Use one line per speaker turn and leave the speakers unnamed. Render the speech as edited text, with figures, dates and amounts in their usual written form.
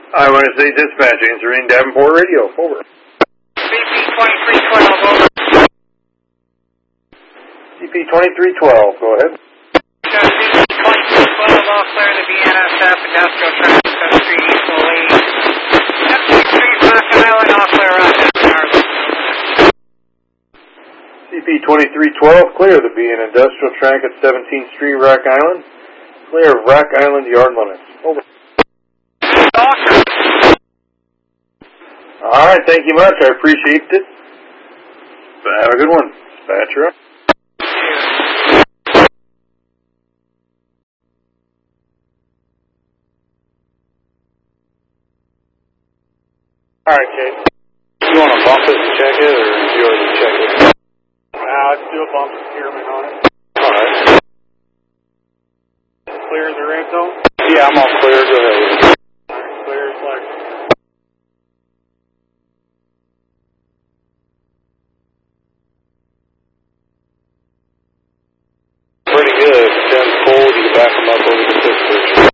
I want to say dispatch, answering Davenport Radio. Over.
CP 2312, over.
CP 2312, go ahead.
CP 2312, all clear to BNSF, industrial traffic, 7th Street, equally. 17th Street, Rock Island, all clear, Rock Island.
CP 2312, clear to be an industrial track at 17th Street, Rock Island. Clear of Rock Island yard limits. Over.
Awesome.
All right, thank you much. I appreciate it. Have a good one. Dispatcher up.
All right, Kate. You want to bump it and check it, or do you already check it?
Let's do a bump experiment on it.
All right.
Clear in the red zone?
Yeah, I'm all clear. Go ahead.
Clear as flag.
Pretty good. If it's cold, you can back them up over the 6 bridge.